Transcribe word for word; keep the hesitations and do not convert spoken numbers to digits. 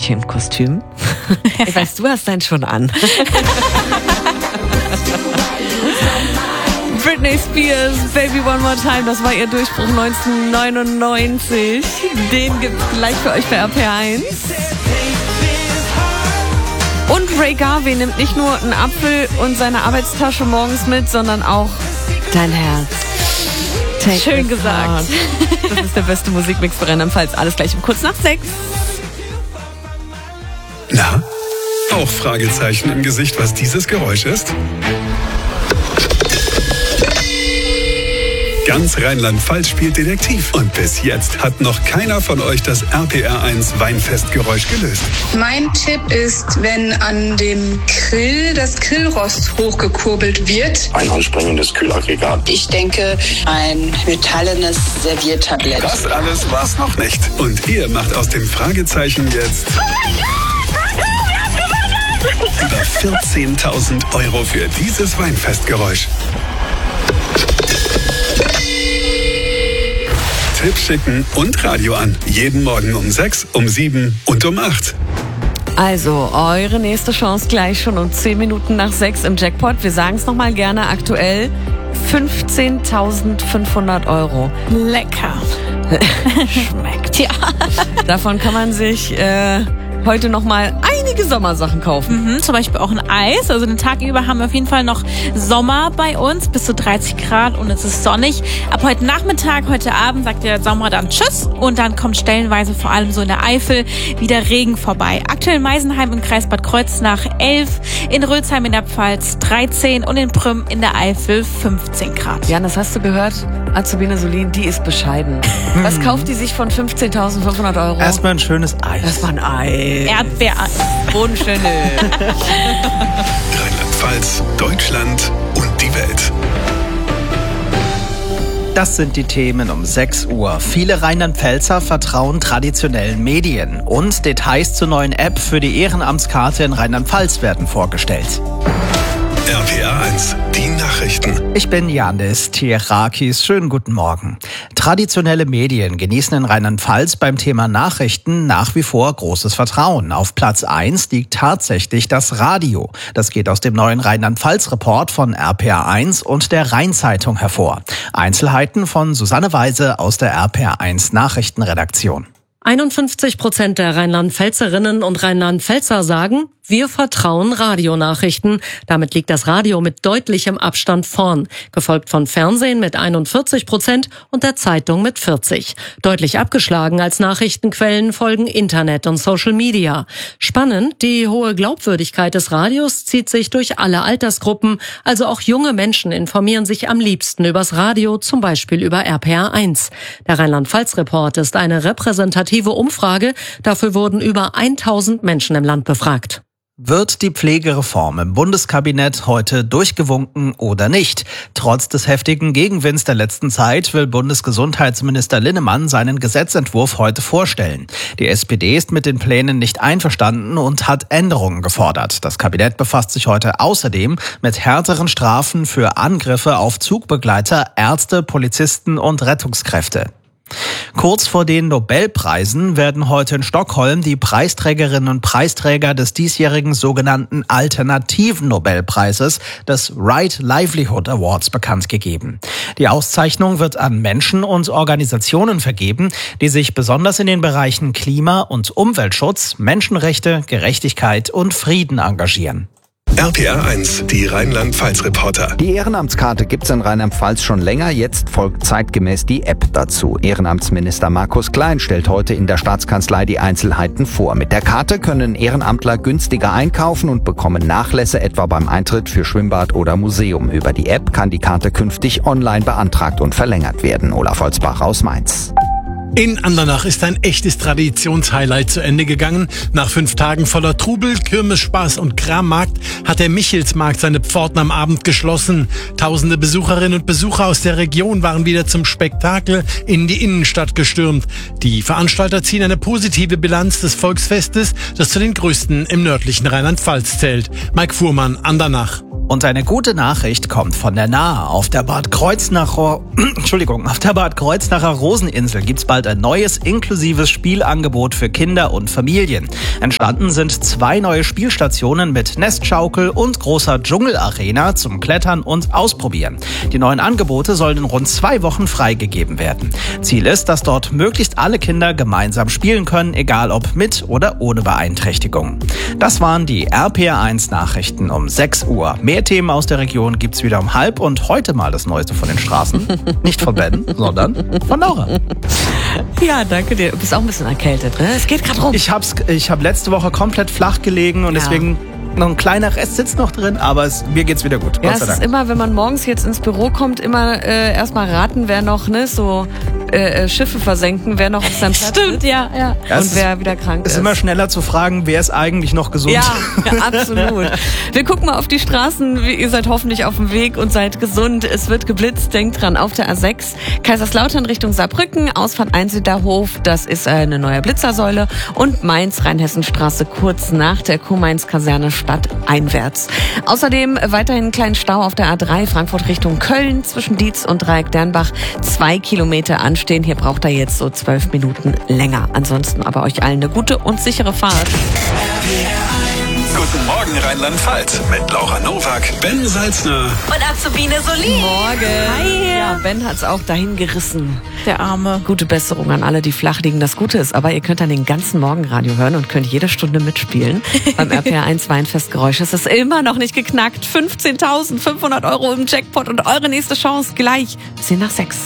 Schneewittchenkostüm. Ich weiß, du hast deinen schon an. Britney Spears, Baby One More Time, das war ihr Durchbruch neunzehnhundertneunundneunzig. Den gibt's gleich für euch bei R P R eins. Und Ray Garvey nimmt nicht nur einen Apfel und seine Arbeitstasche morgens mit, sondern auch dein Herz. Take Schön gesagt. Heart. Das ist der beste Musikmix für Rheinland-Pfalz. Alles gleich um kurz nach sechs. Na, auch Fragezeichen im Gesicht, was dieses Geräusch ist? Ganz Rheinland-Pfalz spielt Detektiv. Und bis jetzt hat noch keiner von euch das R P R eins Weinfestgeräusch gelöst. Mein Tipp ist, wenn an dem Grill das Grillrost hochgekurbelt wird. Ein anspringendes Kühlaggregat. Ich denke, ein metallenes Serviertablett. Das alles war's noch nicht. Und ihr macht aus dem Fragezeichen jetzt über vierzehntausend Euro für dieses Weinfestgeräusch. Tipp schicken und Radio an. Jeden Morgen um sechs, um sieben und um acht. Also, eure nächste Chance gleich schon um zehn Minuten nach sechs im Jackpot. Wir sagen es nochmal gerne aktuell. fünfzehntausendfünfhundert Euro. Lecker. Schmeckt. Ja. Davon kann man sich äh, heute nochmal einige Sommersachen kaufen. Mhm, zum Beispiel auch ein Eis. Also den Tag über haben wir auf jeden Fall noch Sommer bei uns, bis zu dreißig Grad und es ist sonnig. Ab heute Nachmittag, heute Abend sagt der Sommer dann Tschüss und dann kommt stellenweise vor allem so in der Eifel wieder Regen vorbei. Aktuell in Meisenheim im Kreis Bad Kreuznach elf, in Rülsheim in der Pfalz dreizehn und in Prüm in der Eifel fünfzehn Grad. Jan, das hast du gehört? Azubine Solin, die ist bescheiden. Was kauft die sich von fünfzehntausendfünfhundert Euro? Erstmal ein schönes Eis. Erstmal ein Eis. Erdbeereis. Bodenschelle. Rheinland-Pfalz, Deutschland und die Welt. Das sind die Themen um sechs Uhr. Viele Rheinland-Pfälzer vertrauen traditionellen Medien. Und Details zur neuen App für die Ehrenamtskarte in Rheinland-Pfalz werden vorgestellt. R P R eins, die Nachrichten. Ich bin Janis Tierakis. Schönen guten Morgen. Traditionelle Medien genießen in Rheinland-Pfalz beim Thema Nachrichten nach wie vor großes Vertrauen. Auf Platz eins liegt tatsächlich das Radio. Das geht aus dem neuen Rheinland-Pfalz-Report von R P R eins und der Rhein-Zeitung hervor. Einzelheiten von Susanne Weise aus der R P R eins Nachrichtenredaktion. einundfünfzig Prozent der Rheinland-Pfälzerinnen und Rheinland-Pfälzer sagen, wir vertrauen Radionachrichten. Damit liegt das Radio mit deutlichem Abstand vorn, gefolgt von Fernsehen mit einundvierzig Prozent und der Zeitung mit vierzig. Deutlich abgeschlagen als Nachrichtenquellen folgen Internet und Social Media. Spannend, die hohe Glaubwürdigkeit des Radios zieht sich durch alle Altersgruppen, also auch junge Menschen informieren sich am liebsten übers Radio, zum Beispiel über R P R eins. Der Rheinland-Pfalz-Report ist eine repräsentative Umfrage, dafür wurden über tausend Menschen im Land befragt. Wird die Pflegereform im Bundeskabinett heute durchgewunken oder nicht? Trotz des heftigen Gegenwinds der letzten Zeit will Bundesgesundheitsminister Linnemann seinen Gesetzentwurf heute vorstellen. Die S P D ist mit den Plänen nicht einverstanden und hat Änderungen gefordert. Das Kabinett befasst sich heute außerdem mit härteren Strafen für Angriffe auf Zugbegleiter, Ärzte, Polizisten und Rettungskräfte. Kurz vor den Nobelpreisen werden heute in Stockholm die Preisträgerinnen und Preisträger des diesjährigen sogenannten alternativen Nobelpreises, des Right Livelihood Awards, bekannt gegeben. Die Auszeichnung wird an Menschen und Organisationen vergeben, die sich besonders in den Bereichen Klima- und Umweltschutz, Menschenrechte, Gerechtigkeit und Frieden engagieren. R P R eins, die Rheinland-Pfalz-Reporter. Die Ehrenamtskarte gibt's in Rheinland-Pfalz schon länger. Jetzt folgt zeitgemäß die App dazu. Ehrenamtsminister Markus Klein stellt heute in der Staatskanzlei die Einzelheiten vor. Mit der Karte können Ehrenamtler günstiger einkaufen und bekommen Nachlässe etwa beim Eintritt für Schwimmbad oder Museum. Über die App kann die Karte künftig online beantragt und verlängert werden. Olaf Holzbach aus Mainz. In Andernach ist ein echtes Traditionshighlight zu Ende gegangen. Nach fünf Tagen voller Trubel, Kirmes, Spaß und Krammarkt hat der Michelsmarkt seine Pforten am Abend geschlossen. Tausende Besucherinnen und Besucher aus der Region waren wieder zum Spektakel in die Innenstadt gestürmt. Die Veranstalter ziehen eine positive Bilanz des Volksfestes, das zu den größten im nördlichen Rheinland-Pfalz zählt. Mike Fuhrmann, Andernach. Und eine gute Nachricht kommt von der Nahe. Auf der Bad Kreuznacher, Entschuldigung, auf der Bad Kreuznacher Roseninsel gibt's bald ein neues inklusives Spielangebot für Kinder und Familien. Entstanden sind zwei neue Spielstationen mit Nestschaukel und großer Dschungelarena zum Klettern und Ausprobieren. Die neuen Angebote sollen in rund zwei Wochen freigegeben werden. Ziel ist, dass dort möglichst alle Kinder gemeinsam spielen können, egal ob mit oder ohne Beeinträchtigung. Das waren die R P R eins Nachrichten um sechs Uhr. Mehr Themen aus der Region gibt's wieder um halb und heute mal das Neueste von den Straßen. Nicht von Ben, sondern von Laura. Ja, danke dir. Du bist auch ein bisschen erkältet, ne? Es geht gerade rum. Ich hab's, ich hab letzte Woche komplett flach gelegen und Ja. deswegen noch ein kleiner Rest sitzt noch drin, aber es, mir geht's wieder gut. Ja, Gott es sei ist Dank. immer, wenn man morgens jetzt ins Büro kommt, immer äh, erstmal raten, wer noch, ne, so äh, äh, Schiffe versenken, wer noch auf seinem Platz Stimmt, ja, ja. Ja, es und wer wieder krank Es ist. ist immer schneller zu fragen, wer ist eigentlich noch gesund. Ja, ja, absolut. Wir gucken mal auf die Straßen. Ihr seid hoffentlich auf dem Weg und seid gesund. Es wird geblitzt. Denkt dran, auf der A sechs Kaiserslautern Richtung Saarbrücken, Ausfahrt Einsüderhof, das ist eine neue Blitzersäule. Und Mainz, Rheinhessenstraße, kurz nach der Kuh-Mainz-Kaserne stadteinwärts. Außerdem weiterhin einen kleinen Stau auf der A drei Frankfurt Richtung Köln zwischen Dietz und Dreieck-Dernbach. Zwei Kilometer anstehen. Hier braucht er jetzt so zwölf Minuten länger. Ansonsten aber euch allen eine gute und sichere Fahrt. Guten Morgen Rheinland-Pfalz mit Laura Nowak, Ben Salzner. Und Azubine Solin. Morgen. Hi. Ja, Ben hat's auch dahin gerissen. Der Arme. Gute Besserung an alle, die flach liegen. Das Gute ist aber, ihr könnt dann den ganzen Morgen Radio hören und könnt jede Stunde mitspielen. Beim R P R eins Weinfestgeräusch ist es immer noch nicht geknackt. fünfzehntausendfünfhundert Euro im Jackpot und eure nächste Chance gleich zehn nach sechs.